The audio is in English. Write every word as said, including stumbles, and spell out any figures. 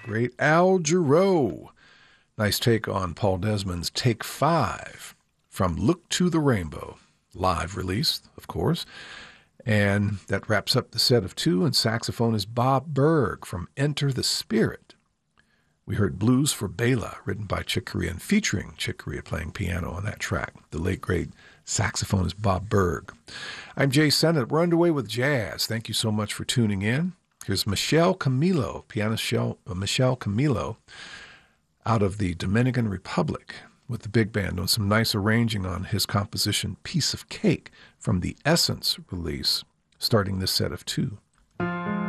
great Al Jarreau. Nice take on Paul Desmond's Take Five from Look to the Rainbow, live release, of course. And that wraps up the set of two, and saxophone is Bob Berg from Enter the Spirit. We heard Blues for Bela, written by Chick Corea and featuring Chick Corea playing piano on that track. The late, great saxophonist Bob Berg. I'm Jay Sennett. We're underway with jazz. Thank you so much for tuning in. Here's Michel Camilo, pianist Shel, uh, Michel Camilo, out of the Dominican Republic, with the big band on some nice arranging on his composition Piece of Cake from the Essence release, starting this set of two.